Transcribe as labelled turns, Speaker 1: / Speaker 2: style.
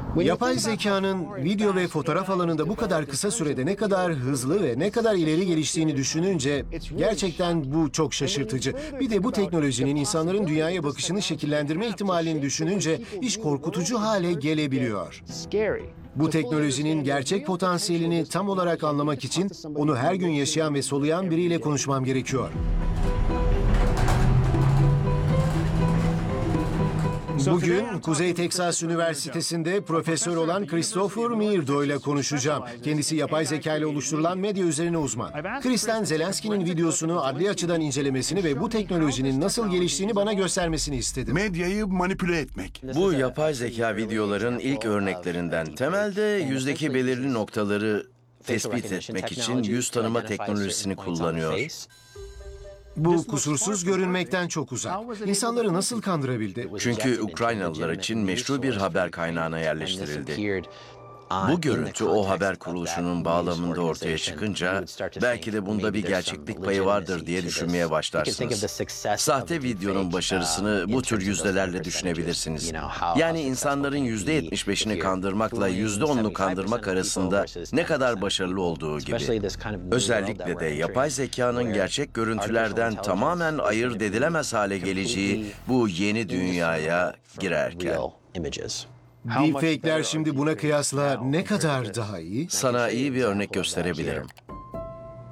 Speaker 1: Yapay zekanın video ve fotoğraf alanında bu kadar kısa sürede ne kadar hızlı ve ne kadar ileri geliştiğini düşününce gerçekten bu çok şaşırtıcı. Bir de bu teknolojinin insanların dünyaya bakışını şekillendirme ihtimalini düşününce iş korkutucu hale gelebiliyor. Bu teknolojinin gerçek potansiyelini tam olarak anlamak için onu her gün yaşayan ve soluyan biriyle konuşmam gerekiyor. Bugün Kuzey Teksas Üniversitesi'nde profesör olan Christopher Meardo ile konuşacağım. Kendisi yapay zeka ile oluşturulan medya üzerine uzman. Chris'ten Zelenski'nin videosunu adli açıdan incelemesini ve bu teknolojinin nasıl geliştiğini bana göstermesini istedim.
Speaker 2: Medyayı manipüle etmek.
Speaker 3: Bu yapay zeka videoların ilk örneklerinden. Temelde yüzdeki belirli noktaları tespit etmek için yüz tanıma teknolojisini kullanıyor.
Speaker 1: Bu kusursuz görünmekten çok uzak. İnsanları nasıl kandırabildi?
Speaker 3: Çünkü Ukraynalılar için meşru bir haber kaynağına yerleştirildi. Bu görüntü o haber kuruluşunun bağlamında ortaya çıkınca belki de bunda bir gerçeklik payı vardır diye düşünmeye başlarsınız. Sahte videonun başarısını bu tür yüzdelerle düşünebilirsiniz. Yani insanların %75'ini kandırmakla %10'unu kandırmak arasında ne kadar başarılı olduğu gibi. Özellikle de yapay zekanın gerçek görüntülerden tamamen ayırt edilemez hale geleceği bu yeni dünyaya girerken.
Speaker 1: Deepfake'ler şimdi buna kıyasla ne kadar daha iyi?
Speaker 3: Sana iyi bir örnek gösterebilirim.